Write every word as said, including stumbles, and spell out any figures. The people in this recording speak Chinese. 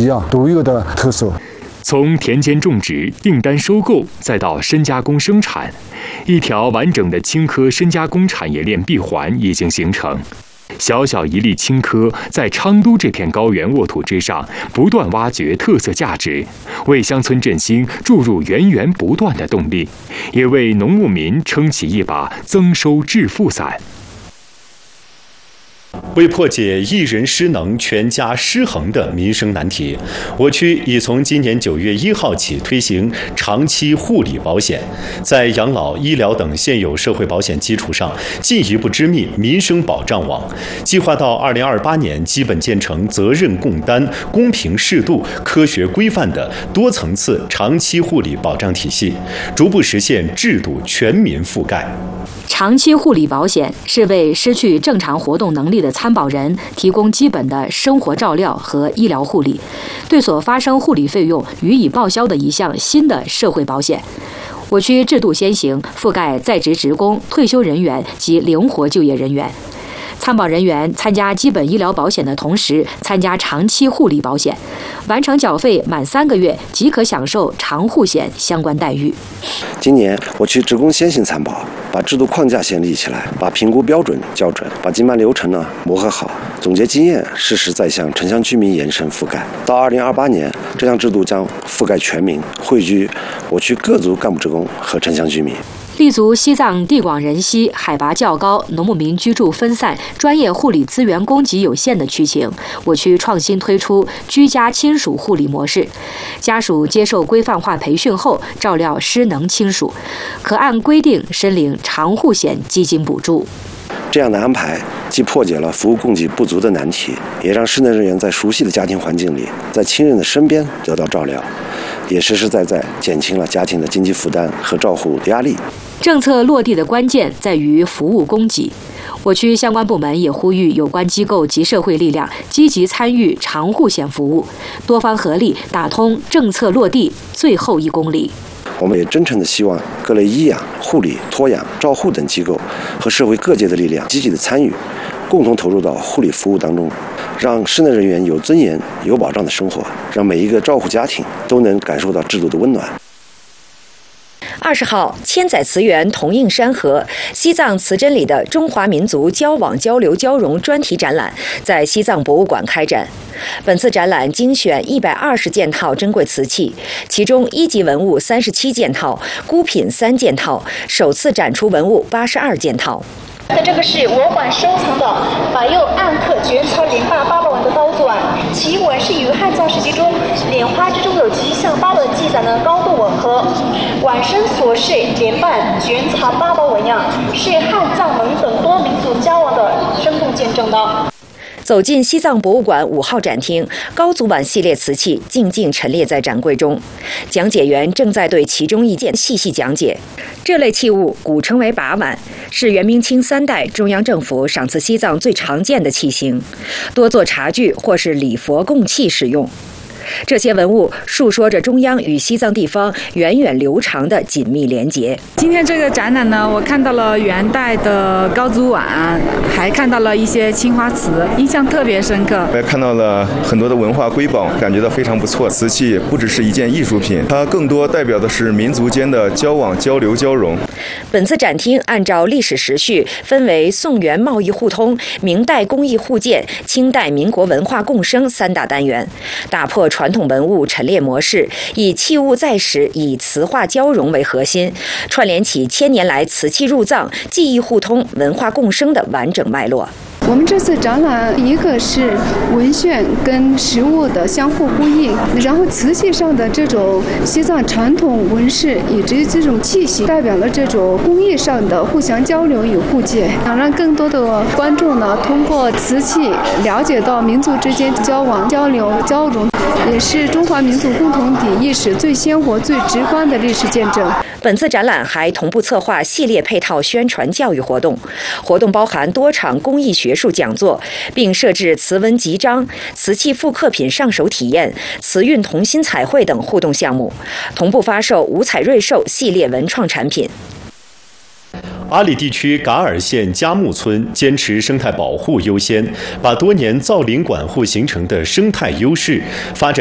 己啊独有的特色。 从田间种植、订单收购，再到深加工生产，一条完整的青稞深加工产业链闭环已经形成。小小一粒青稞，在昌都这片高原沃土之上，不断挖掘特色价值，为乡村振兴注入源源不断的动力，也为农牧民撑起一把增收致富伞。 为破解一人失能、全家失衡的民生难题，我区已从今年九月一号起推行长期护理保险，在养老、医疗等现有社会保险基础上，进一步织密民生保障网，计划到二零二八年基本建成责任共担、公平适度、科学规范的多层次长期护理保障体系，逐步实现制度全民覆盖。 长期护理保险是为失去正常活动能力的参保人提供基本的生活照料和医疗护理，对所发生护理费用予以报销的一项新的社会保险。我区制度先行，覆盖在职职工、退休人员及灵活就业人员。参保人员参加基本医疗保险的同时，参加长期护理保险，完成缴费满三个月即可享受长护险相关待遇。 今年我区职工先行参保，把制度框架先立起来，把评估标准校准，把经办流程呢磨合好，总结经验，适时再向城乡居民延伸覆盖。到二零二八年，这项制度将覆盖全民，汇聚我区各族干部职工和城乡居民。 立足西藏地广人稀、海拔较高、农牧民居住分散、专业护理资源供给有限的区情，我区创新推出居家亲属护理模式，家属接受规范化培训后照料失能亲属，可按规定申领长护险基金补助。 这样的安排既破解了服务供给不足的难题，也让失能人员在熟悉的家庭环境里，在亲人的身边得到照料，也实实在在减轻了家庭的经济负担和照护压力。 政策落地的关键在于服务供给。我区相关部门也呼吁有关机构及社会力量积极参与长护险服务，多方合力打通政策落地最后一公里。 我们也真诚地希望各类医养、护理、托养、照护等机构和社会各界的力量积极地参与，共同投入到护理服务当中，让失能人员有尊严、有保障的生活，让每一个照护家庭都能感受到制度的温暖。 二十号，千载词源同映山河，西藏词珍里的中华民族交往交流交融专题展览在西藏博物馆开展。本次展览精选一百二十件套珍贵瓷器，其中一级文物三十七件套，孤品三件套，首次展出文物八十二件套。 那这个是我馆收藏的百釉暗刻卷草莲花八宝纹的刀子碗，其纹是与汉藏时期中莲花之中有吉祥八宝的记载呢高度吻合。碗身所饰莲瓣卷草八宝纹样，是汉藏蒙等多民族交往的生动见证的。 走进西藏博物馆五号展厅，高足碗系列瓷器静静陈列在展柜中，讲解员正在对其中一件细细讲解。这类器物古称为把碗，是元明清三代中央政府赏赐西藏最常见的器型，多做茶具或是礼佛供器使用。这些文物述说着中央与西藏地方源远流长的紧密连结。 今天这个展览呢，我看到了元代的高足碗，还看到了一些青花瓷，印象特别深刻。 我也看到了很多的文化瑰宝，感觉到非常不错。瓷器不只是一件艺术品，它更多代表的是民族间的交往、交流、交融。 本次展厅按照历史时序分为宋元贸易互通、明代工艺互鉴、清代民国文化共生三大单元，打破传统文物陈列模式，以器物在史、以瓷化交融为核心，串联起千年来瓷器入藏、技艺互通、文化共生的完整脉络。 我们这次展览，一个是文献跟实物的相互呼应，然后瓷器上的这种西藏传统纹饰以及这种器型，代表了这种工艺上的互相交流与互鉴，想让更多的观众呢，通过瓷器了解到民族之间交往、交流、交融，也是中华民族共同体意识最鲜活、最直观的历史见证。 本次展览还同步策划系列配套宣传教育活动，活动包含多场公益学术讲座，并设置瓷文集章、瓷器复刻品上手体验、瓷韵同心彩绘等互动项目，同步发售五彩瑞兽系列文创产品。 阿里地区噶尔县佳木村坚持生态保护优先，把多年造林管护形成的生态优势发展